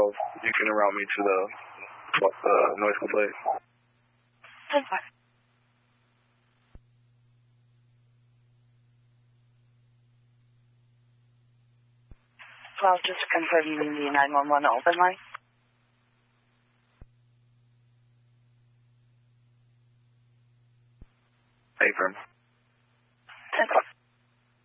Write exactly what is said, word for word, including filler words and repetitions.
twelve. You can route me to the uh, noise complaint. That's fine. twelve, just to confirm the nine one one open line. Affirm.